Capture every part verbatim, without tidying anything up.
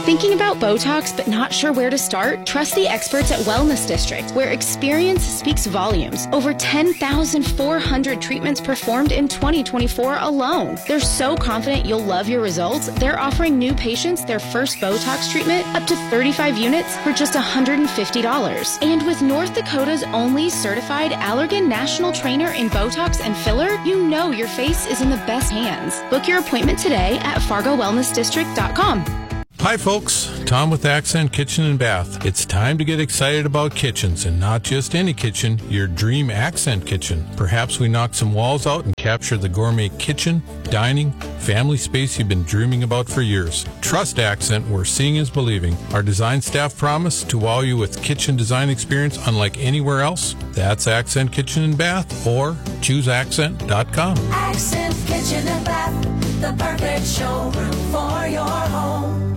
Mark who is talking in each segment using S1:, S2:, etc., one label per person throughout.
S1: Thinking about Botox but not sure where to start? Trust the experts at Wellness District, where experience speaks volumes. Over ten thousand four hundred treatments performed in twenty twenty-four alone. They're so confident you'll love your results, they're offering new patients their first Botox treatment up to thirty-five units for just one hundred fifty dollars. And with North Dakota's only certified Allergan National Trainer in Botox and filler, you know your face is in the best hands. Book your appointment today at fargo wellness district dot com.
S2: Hi folks, Tom with Accent Kitchen and Bath. It's time to get excited about kitchens, and not just any kitchen, your dream Accent kitchen. Perhaps we knock some walls out and capture the gourmet kitchen, dining, family space you've been dreaming about for years. Trust Accent, where seeing is believing. Our design staff promise to wow you with kitchen design experience unlike anywhere else. That's Accent Kitchen and Bath, or choose accent dot com.
S3: Accent Kitchen and Bath, the perfect showroom for your home.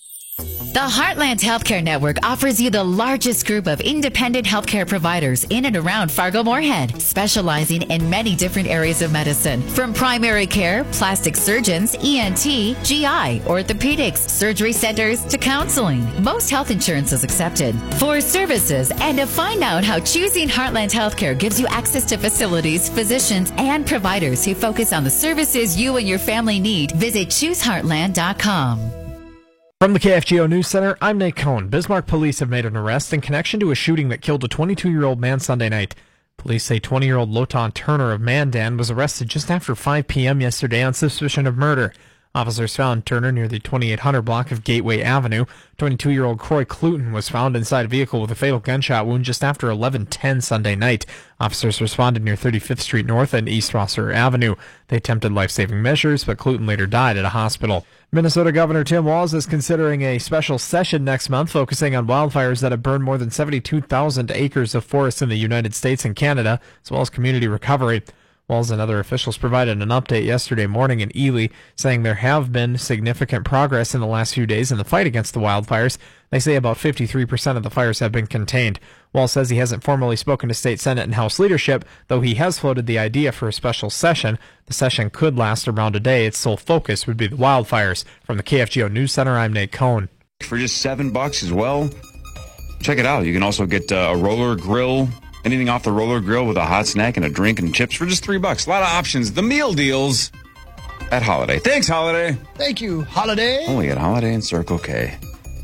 S4: The Heartland Healthcare Network offers you the largest group of independent healthcare providers in and around Fargo-Moorhead, specializing in many different areas of medicine, from primary care, plastic surgeons, E N T, G I, orthopedics, surgery centers, to counseling. Most health insurance is accepted. For services and to find out how choosing Heartland Healthcare gives you access to facilities, physicians, and providers who focus on the services you and your family need, visit choose heartland dot com.
S5: From the K F G O News Center, I'm Nate Cohn. Bismarck police have made an arrest in connection to a shooting that killed a twenty-two-year-old man Sunday night. Police say twenty-year-old Lotan Turner of Mandan was arrested just after five p.m. yesterday on suspicion of murder. Officers found Turner near the twenty-eight hundred block of Gateway Avenue. twenty-two-year-old Croy Cluton was found inside a vehicle with a fatal gunshot wound just after eleven ten Sunday night. Officers responded near thirty-fifth Street North and East Rosser Avenue. They attempted life-saving measures, but Cluton later died at a hospital. Minnesota Governor Tim Walz is considering a special session next month focusing on wildfires that have burned more than seventy-two thousand acres of forest in the United States and Canada, as well as community recovery. Walz and other officials provided an update yesterday morning in Ely, saying there have been significant progress in the last few days in the fight against the wildfires. They say about fifty-three percent of the fires have been contained. Walz says he hasn't formally spoken to state Senate and House leadership, though he has floated the idea for a special session. The session could last around a day. Its sole focus would be the wildfires. From the K F G O News Center, I'm Nate Cohn.
S6: For just seven bucks as well, check it out. You can also get uh, a roller grill. Anything off the roller grill with a hot snack and a drink and chips for just three bucks. A lot of options. The meal deals at Holiday. Thanks, Holiday.
S7: Thank you, Holiday.
S6: Only at Holiday and Circle K.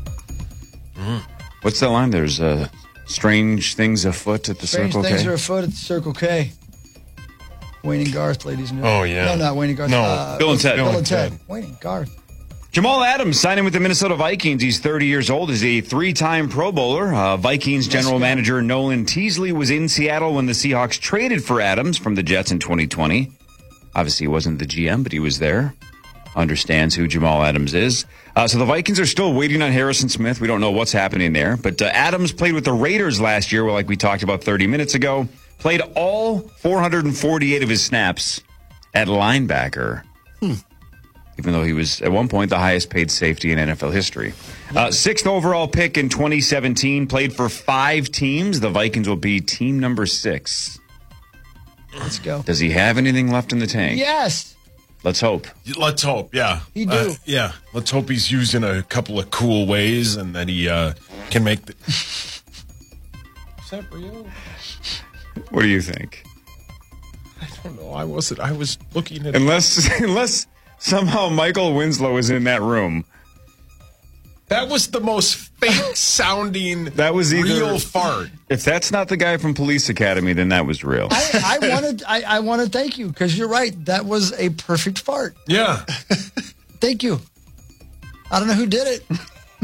S6: Mm. What's that line? There's uh, strange things afoot at the
S7: strange
S6: Circle K.
S7: Strange things are afoot at the Circle K. Wayne and Garth, ladies and gentlemen.
S2: Oh, yeah.
S7: No, not Wayne and Garth.
S2: No,
S7: uh,
S6: Bill and Ted.
S7: Bill,
S6: Bill
S7: and
S6: and
S7: Ted.
S6: Ted.
S7: Wayne and Garth.
S6: Jamal Adams signing with the Minnesota Vikings. He's thirty years old. He's a three-time Pro Bowler. Uh, Vikings general manager Nolan Teasley was in Seattle when the Seahawks traded for Adams from the Jets in twenty twenty. Obviously, he wasn't the G M, but he was there. Understands who Jamal Adams is. Uh, so the Vikings are still waiting on Harrison Smith. We don't know what's happening there. But uh, Adams played with the Raiders last year, like we talked about thirty minutes ago. Played all four hundred forty-eight of his snaps at linebacker. Hmm. Even though he was, at one point, the highest-paid safety in N F L history. Uh, sixth overall pick in twenty seventeen, played for five teams. The Vikings will be team number six.
S7: Let's go.
S6: Does he have anything left in the tank?
S7: Yes.
S6: Let's hope.
S8: Let's hope, yeah.
S7: He do.
S8: Uh, yeah, let's hope he's used in a couple of cool ways and that he uh, can make the... Is that real?
S6: What do you think?
S8: I don't know. I wasn't. I was looking at...
S6: Unless... unless somehow Michael Winslow is in that room.
S8: That was the most fake-sounding
S6: that was either,
S8: real fart.
S6: If that's not the guy from Police Academy, then that was real.
S7: I, I wanted. I, I want to thank you because you're right. That was a perfect fart.
S8: Yeah.
S7: Thank you. I don't know who did it.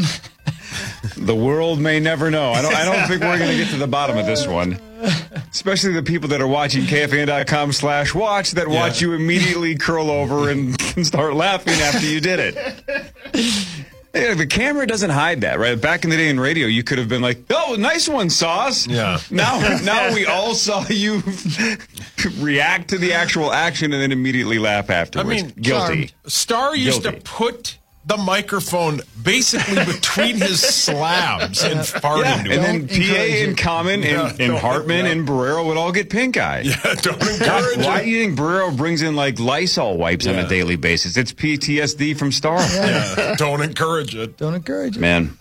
S6: The world may never know. I don't. I don't think we're going to get to the bottom of this one. Especially the people that are watching K F A N dot com slash watch that yeah. watch you immediately curl over and, and start laughing after you did it. Yeah, the camera doesn't hide that, right? Back in the day in radio, you could have been like, "Oh, nice one, Sauce."
S8: Yeah.
S6: Now, now we all saw you react to the actual action and then immediately laugh afterwards.
S8: I mean,
S6: guilty.
S8: Star used
S6: guilty.
S8: to put the microphone basically between his slabs and fart
S6: Yeah,
S8: into
S6: and
S8: it.
S6: then P A and Common
S8: Yeah,
S6: and, and
S8: don't-
S6: Hartman
S8: yeah.
S6: and Barrero would all get pink eye.
S8: Yeah, don't encourage
S6: Why
S8: it.
S6: do you think Barrero brings in like Lysol wipes on
S8: Yeah.
S6: a daily basis? It's P T S D from Star.
S8: Yeah, don't encourage it.
S7: Don't encourage it.
S6: Man.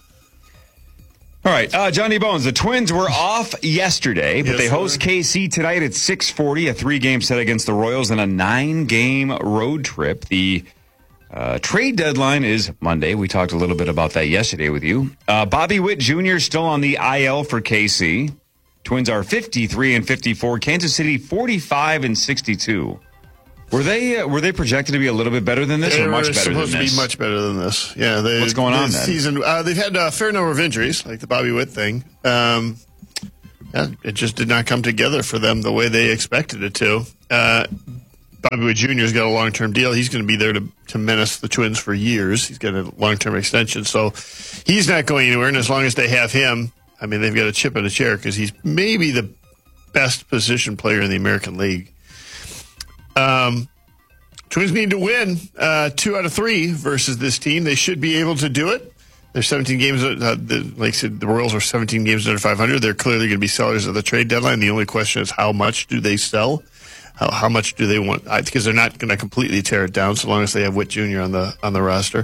S6: All right, uh, Johnny Bones. The Twins were off yesterday, but
S8: Yes,
S6: they
S8: sir.
S6: host K C tonight at six forty, a three-game set against the Royals and a nine-game road trip. The uh, trade deadline is Monday. We talked a little bit about that yesterday with you. Uh, Bobby Witt Junior still on the I L for K C. Twins are fifty-three and fifty-four. Kansas City forty-five and sixty-two. Were they uh, were they projected to be a little bit better than this,
S9: They
S6: or much
S9: were
S6: better
S9: supposed
S6: than
S9: to
S6: this?
S9: be much better than this. Yeah, they,
S6: What's going on
S9: this
S6: then?
S9: Season, uh, they've had a fair number of injuries, like the Bobby Witt thing. Um, yeah, it just did not come together for them the way they expected it to. Uh, Bobby Witt Junior's got a long-term deal. He's going to be there to, to menace the Twins for years. He's got a long-term extension, so he's not going anywhere. And as long as they have him, I mean, they've got a chip in a chair because he's maybe the best position player in the American League. Um. Twins need to win uh, two out of three versus this team. They should be able to do it. There's seventeen games. Uh, the, like I said, the Royals are seventeen games under five hundred. They're clearly going to be sellers at the trade deadline. The only question is how much do they sell? How, how much do they want? I, because they're not going to completely tear it down so long as they have Witt Junior on the on the roster.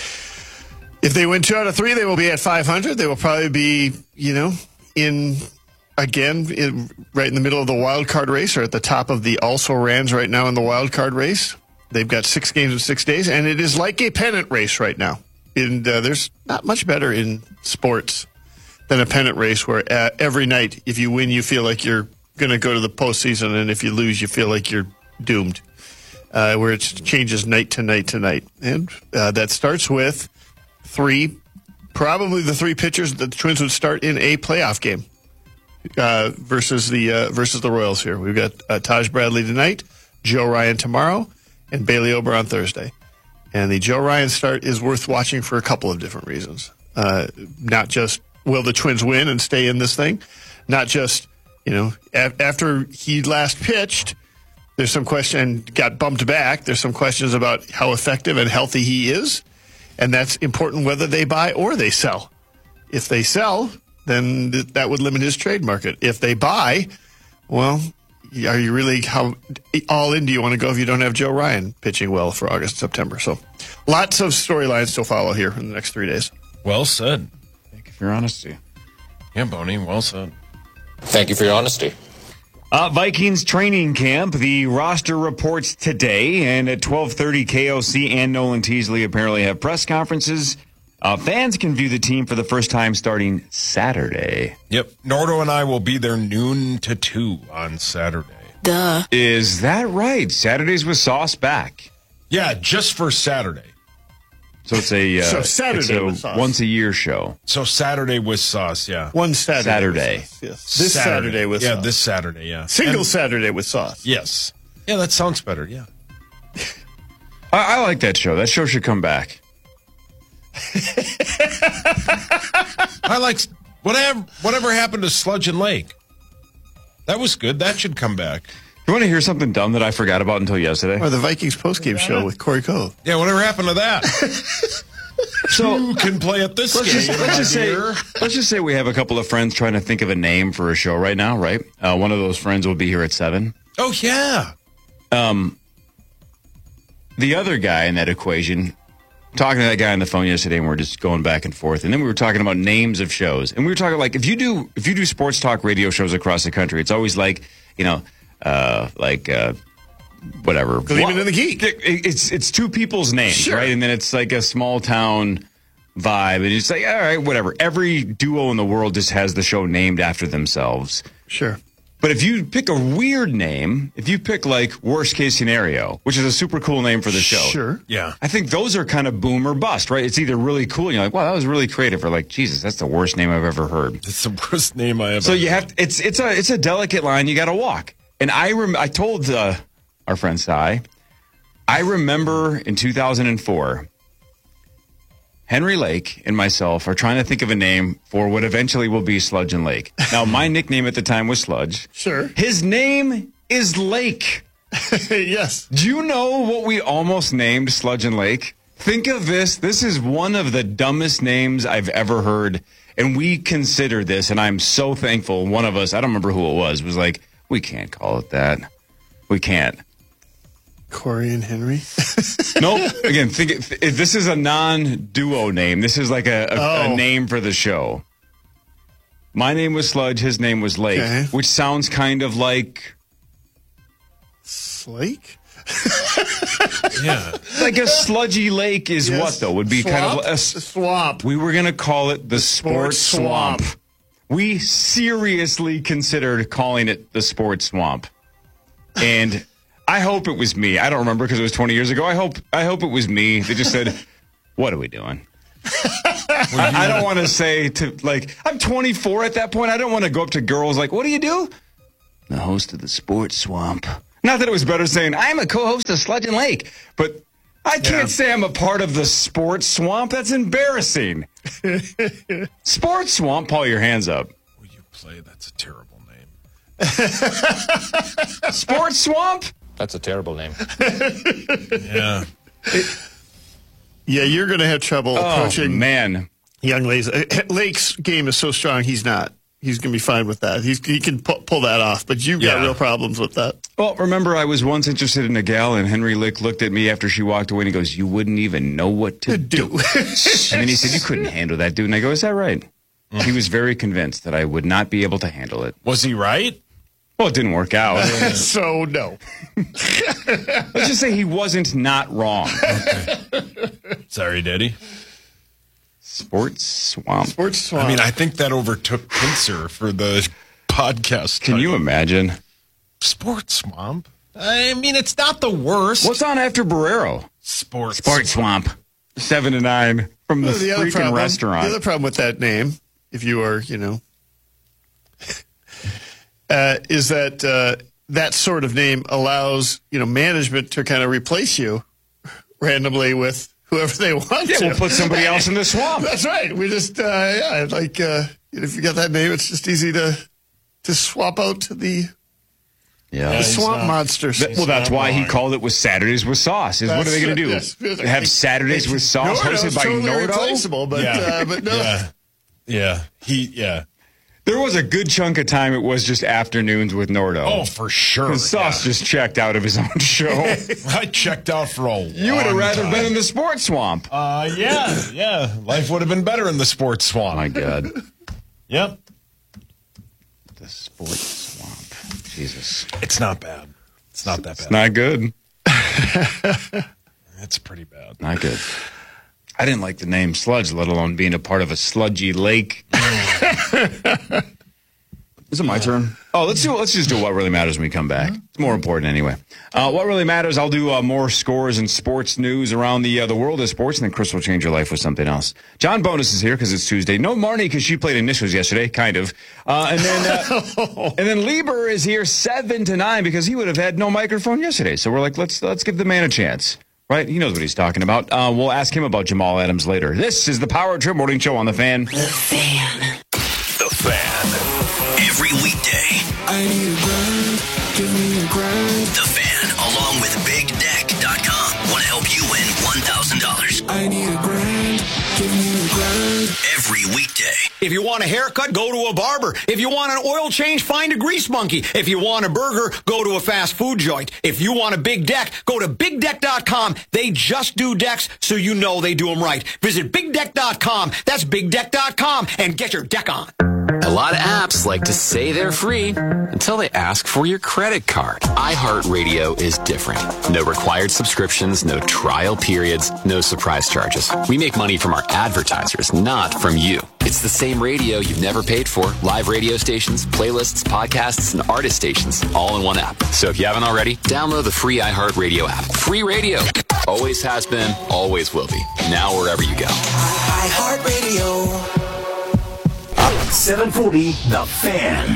S9: If they win two out of three, they will be at five hundred. They will probably be, you know, in again in, right in the middle of the wild card race, or at the top of the also Rans right now in the wild card race. They've got six games in six days, and it is like a pennant race right now. And uh, there's not much better in sports than a pennant race where uh, every night, if you win, you feel like you're going to go to the postseason, and if you lose, you feel like you're doomed, uh, where it changes night to night to night. And uh, that starts with three, probably the three pitchers that the Twins would start in a playoff game uh, versus the uh, versus the Royals here. We've got uh, Taj Bradley tonight, Joe Ryan tomorrow, and Bailey Ober on Thursday. And the Joe Ryan start is worth watching for a couple of different reasons. Uh, not just, will the Twins win and stay in this thing? Not just, you know, a- after he last pitched, there's some question, and got bumped back, there's some questions about how effective and healthy he is. And that's important whether they buy or they sell. If they sell, then th- that would limit his trade market. If they buy, well, are you really, how all in do you want to go if you don't have Joe Ryan pitching well for August, September? So lots of storylines to follow here in the next three days.
S8: Well said.
S6: Thank you for your honesty.
S8: Yeah, Boney, well said.
S10: Thank you for your honesty.
S6: Uh, Vikings training camp. The roster reports today, and at twelve thirty, K O C and Nolan Teasley apparently have press conferences. Uh, fans can view the team for the first time starting Saturday.
S8: Yep. Nordo and I will be there noon to two on Saturday.
S1: Duh.
S6: Is that right? Saturdays with Sauce back.
S8: Yeah, just for Saturday.
S6: So it's a, uh,
S9: So Saturday
S6: it's a
S9: with Sauce.
S6: once a year show.
S8: So Saturday with sauce, yeah.
S9: One Saturday.
S6: Saturday.
S9: With sauce, yes. This Saturday, with
S8: Yeah,
S9: sauce.
S8: this Saturday, yeah.
S9: Single
S8: And-
S9: Saturday with sauce.
S8: Yes. Yeah, that sounds better, yeah.
S6: I, I like that show. That show should come back.
S8: I like whatever whatever happened to Sludge and Lake. That was good. That should come back.
S6: You want to hear something dumb that I forgot about until yesterday?
S9: Or the Vikings postgame show with Corey Cove.
S8: Yeah, whatever happened to that?
S6: So
S8: Who can play at this
S6: let's
S8: game?
S6: just, let's just say
S8: here?
S6: let's just say we have a couple of friends trying to think of a name for a show right now, right? Uh, one of those friends will be here at seven.
S8: Oh, yeah.
S6: Um, the other guy in that equation, talking to that guy on the phone yesterday, and we we're just going back and forth, and then we were talking about names of shows, and we were talking like if you do if you do sports talk radio shows across the country, it's always like you know, uh, like. Uh, Whatever.
S9: Gleeman and the Geek.
S6: It- It's it's two people's names,
S9: Sure.
S6: right? And then it's like a small town vibe, and it's like all right, whatever. Every duo in the world just has the show named after themselves.
S9: Sure.
S6: But if you pick a weird name, if you pick like Worst Case Scenario, which is a super cool name for the show,
S9: Sure.
S8: Yeah.
S6: I think those are kind of boom or bust, right? It's either really cool, and you're like, wow, that was really creative, or like, Jesus, that's the worst name I've ever heard.
S8: It's the worst name I ever
S6: So you
S8: heard.
S6: have it's it's a it's a delicate line you got to walk. And I rem- I told uh, our friend Cy, I remember in two thousand four, Henry Lake and myself are trying to think of a name for what eventually will be Sludge and Lake. Now, my nickname at the time was Sludge.
S9: Sure.
S6: His name is Lake.
S9: Yes.
S6: Do you know what we almost named Sludge and Lake? Think of this. This is one of the dumbest names I've ever heard. And we considered this, and I'm so thankful. One of us, I don't remember who it was, was like, we can't call it that. We can't.
S9: Corey and Henry?
S6: Nope. Again, think it, if this is a non-duo name. This is like a, a,
S9: Oh.
S6: a name for the show. My name was Sludge. His name was Lake,
S9: Okay.
S6: which sounds kind of like
S9: Slake?
S8: Yeah.
S6: like a sludgy lake is
S9: Yes.
S6: what though? Would be kind of
S9: Swamp?
S6: a,
S9: swamp.
S6: we were going to call it the sports,
S9: sports
S6: swamp.
S9: swamp.
S6: We seriously considered calling it the sports swamp. And I hope it was me. I don't remember because it was twenty years ago. I hope I hope it was me. They just said, "What are we doing?" I, I don't want to say to like I'm twenty-four at that point. I don't want to go up to girls like, "What do you do?" The host of the Sports Swamp. Not that it was better saying I'm a co-host of Sludge and Lake, but I can't
S9: Yeah.
S6: say I'm a part of the Sports Swamp. That's embarrassing. Sports Swamp. Paul, your hands up.
S8: Will you play? That's a terrible name.
S6: Sports Swamp.
S10: That's a terrible name.
S8: Yeah.
S9: Yeah, you're going to have trouble
S6: Oh
S9: approaching
S6: man.
S9: young ladies. Uh, Lake's game is so strong, he's not. He's going to be fine with that. He's, he can pu- pull that off, but you've got
S8: Yeah.
S9: real problems with that.
S6: Well, remember, I was once interested in a gal, and Henry Lick looked at me after she walked away, and he goes, "You wouldn't even know what to do." And then he said, "You couldn't handle that, dude." And I go, "Is that right?" He was very convinced that I would not be able to handle it.
S8: Was he right?
S6: Well, it didn't work out.
S9: So, no.
S6: Let's just say he wasn't not wrong.
S8: Sorry, Daddy.
S6: Sports Swamp.
S9: Sports swamp.
S8: I mean, I think that overtook Pincer for the podcast.
S6: Can you
S8: title.
S6: imagine?
S8: Sports Swamp? I mean, it's not the worst.
S6: What's on after Barrero?
S8: Sports?
S6: Sports Swamp. Seven to nine from the,
S9: Well, the other
S6: freaking
S9: problem,
S6: restaurant.
S9: The other problem with that name, if you are, you know, uh, is that uh, that sort of name allows, you know, management to kind of replace you randomly with whoever they want
S6: Yeah,
S9: to.
S6: we'll put somebody else in the swamp.
S9: That's right. We just, uh, yeah, like, uh, if you got that name, it's just easy to to swap out to the,
S6: Yeah.
S9: the
S8: he's
S9: swamp
S8: not-
S9: monsters.
S6: Th- well, that's
S8: not
S6: why he
S8: wrong.
S6: called it with Saturdays with Sauce. Is what are they going to do?
S9: Yes, yes.
S6: Have Saturdays with Sauce
S9: Nordo's
S6: hosted by
S9: totally
S6: Nordo?
S9: replaceable, but,
S8: Yeah.
S9: uh, but no.
S8: Yeah. Yeah. He, yeah.
S6: There was a good chunk of time it was just afternoons with Nordo.
S8: Oh, for sure.
S6: Because Sauce
S8: yeah.
S6: just checked out of his own show.
S8: I checked out for a
S6: You would have
S8: long
S6: rather
S8: time.
S6: been in the sports swamp.
S8: Uh, yeah. Yeah. Life would have been better in the sports swamp.
S6: Oh, my God.
S8: Yep.
S6: The sports swamp. Jesus.
S8: It's not bad. It's not that bad.
S6: It's not good.
S8: It's pretty bad.
S6: Not good. I didn't like the name Sludge, let alone being a part of a sludgy lake. Is it my turn? Oh, let's do. Let's just do what really matters when we come back. It's more important anyway. Uh, what really matters? I'll do uh, more scores and sports news around the uh, the world of sports, and then Chris will change your life with something else. John Bonus is here because it's Tuesday. No Marnie because she played initials yesterday, kind of. Uh, and then uh, and then Lieber is here seven to nine because he would have had no microphone yesterday. So we're like, let's let's give the man a chance. Right? He knows what he's talking about. Uh, we'll ask him about Jamal Adams later. This is the Power Trip Morning Show on The Fan.
S11: The Fan. The Fan. Every weekday. I need a grind. Give me a grind. The Fan, along with Big Deck dot com, want to help you win one thousand dollars. I need a grind. Give me a grind. Every weekday.
S12: If you want a haircut, go to a barber. If you want an oil change, find a grease monkey. If you want a burger, go to a fast food joint. If you want a big deck, go to Big Deck dot com. They just do decks, so you know they do them right. Visit Big Deck dot com. That's Big Deck dot com, and get your deck on.
S13: A lot of apps like to say they're free until they ask for your credit card. iHeartRadio is different. No required subscriptions, no trial periods, no surprise charges. We make money from our advertisers, not from you. It's the same radio you've never paid for. Live radio stations, playlists, podcasts, and artist stations, all in one app. So if you haven't already, download the free iHeartRadio app. Free radio. Always has been, always will be. Now wherever you go.
S3: iHeartRadio.
S11: seven forty, The Fan.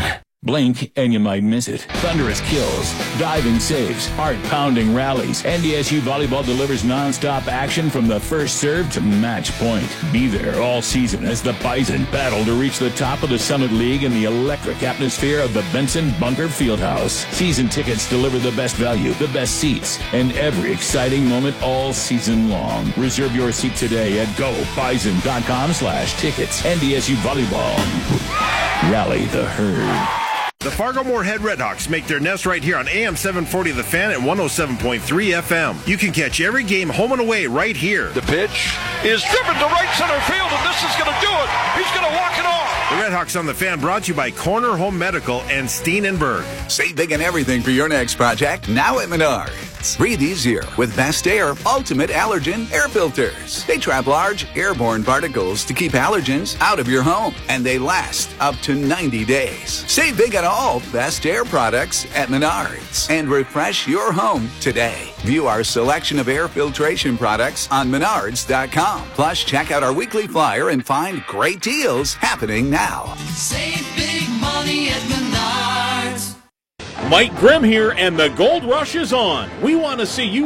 S14: Blink and you might miss it. Thunderous kills, diving saves, heart-pounding rallies. N D S U Volleyball delivers non-stop action from the first serve to match point. Be there all season as the Bison battle to reach the top of the Summit League in the electric atmosphere of the Benson Bunker Fieldhouse. Season tickets deliver the best value, the best seats, and every exciting moment all season long. Reserve your seat today at go bison dot com slash tickets. N D S U Volleyball. Rally the herd.
S15: The Fargo-Moorhead Redhawks make their nest right here on A M seven forty The Fan at one oh seven point three F M. You can catch every game home and away right here.
S16: The pitch is driven to right center field, and this is going to do it. He's going to walk it off.
S15: The Redhawks on The Fan brought to you by Corner Home Medical and Steenenberg.
S17: Save big on everything for your next project now at Menards. Breathe easier with Best Air Ultimate Allergen Air Filters. They trap large airborne particles to keep allergens out of your home, and they last up to ninety days. Save big on all Best Air products at Menards and refresh your home today. View our selection of air filtration products on menards dot com. Plus, check out our weekly flyer and find great deals happening now.
S3: Save big money at Menards.
S18: Mike Grimm here, and the Gold Rush is on. We want to see you